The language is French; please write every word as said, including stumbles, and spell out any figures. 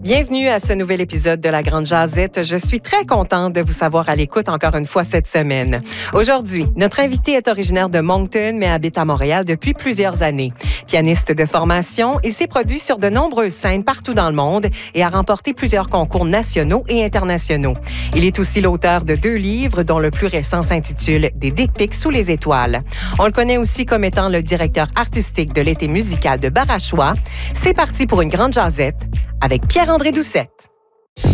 Bienvenue à ce nouvel épisode de La Grande Jazette. Je suis très contente de vous savoir à l'écoute encore une fois cette semaine. Aujourd'hui, notre invité est originaire de Moncton, mais habite à Montréal depuis plusieurs années. Pianiste de formation, il s'est produit sur de nombreuses scènes partout dans le monde et a remporté plusieurs concours nationaux et internationaux. Il est aussi l'auteur de deux livres, dont le plus récent s'intitule « Des dick pics sous les étoiles ». On le connaît aussi comme étant le directeur artistique de l'été musical de Barachois. C'est parti pour une grande jazette avec Pierre-André Doucette.